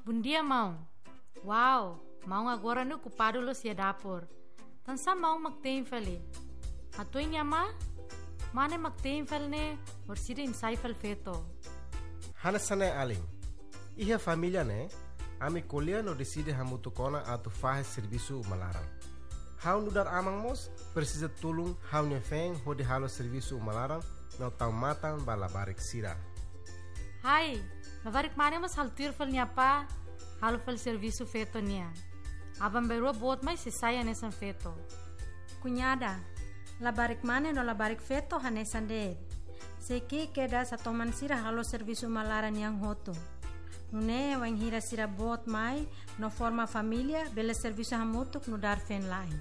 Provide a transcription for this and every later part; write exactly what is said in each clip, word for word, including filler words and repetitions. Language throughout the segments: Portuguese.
bom dia, mau. Wow, mau agora no ocupado lo sia dapur. Tansa mau magteenfel. Hatuin niya ma? Mane magteenfel ne, orsida insaifel feto. Hanasane aling. Iha família ne, ami colher no decide hamutu kona atu faz serviço malaram. Hau nudar amang mos, precisa tulung hau ne feng hodi halo serviço malaram, no tau matan balabarik sira. Hai, labarik mane mas haltir fel niya pa, halo fel serviço feto niya. Abang berua bot mai se saya nesan feto. Cunhada, labarik mane no labarik feto hanesan de. Seki keda sa toman sira halo serviço malaran yang hoto. Nune wang hira sira bot mai no forma família bela serviço hamutuk no dar fen lain.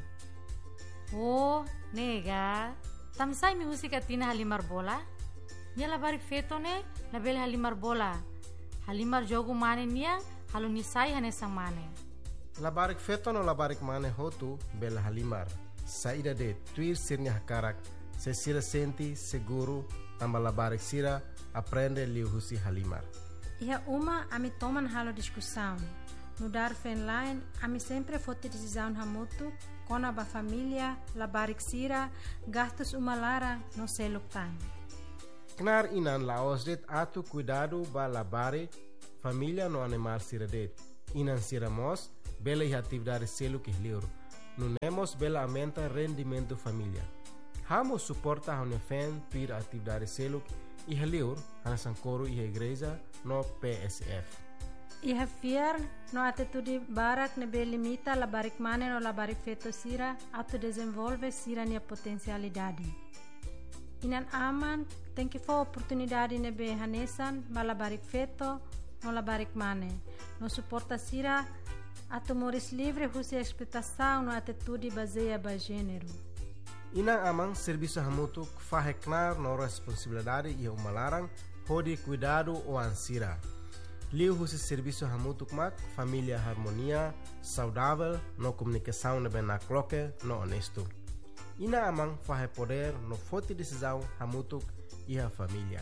Oh, nega. Tamsai mi musika tina halimar bola? Nia labarik feto ne na bela halimar bola. Halimar jogo mane nia halo nisai hanesang mane. Labarik feto no labarik mane hotu bela halimar. Saída de tuir sirnya hakarak, se sira senti seguro tamba labarik sira aprende liu husi halimar. Iha uma ami toman halo discussão. No dar fen line, ami sempre fote decisão hamutu, kona ba família, labarik sira, gastos uma lara no seluktan. Knar inan laos det atu cuidado ba labare família no animal sira det. Inan sira mos, bela iha atividade seluk ihliur. No nemos bela aumenta rendimento família. Hamo suporta hone fen tuir atividade seluk iha liur, hanasan coro iha igreja no P S F. Iha fiar no atitude barak ne be limita labarik mane no labarik feto sira atu desenvolve sira nia potencialidade. Inan aman tem que for oportunidade ne be hanesan ba labarik feto no labarik mane. No suporta sira atu moris livre husi expectação no atitude baseia ba gênero. Inang amang serviço hamutuk faheknar no responsabilidade e umalarang hodi cuidado o ansira. Liu husi serviço hamutuk mak família harmonia, saudável, no comunicação ne ben nakloke, no honesto. Ina amang fahe poder no forte decisão hamutuk e a família.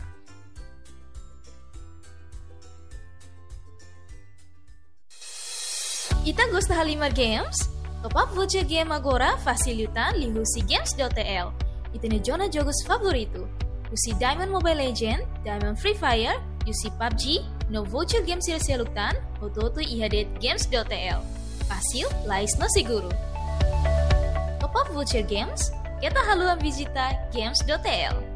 Ita gosta Halimar Games? Top up voucher game agora facilitan li husi games dot t l. Ita ne jona jogos favorito. Husi Diamond Mobile Legend, Diamond Free Fire, husi P U B G, no voucher games sila seluktan, ototo ihadet games dot t l. Fácil, lais no seguro. Top up voucher games, kita haluan visita games dot t l.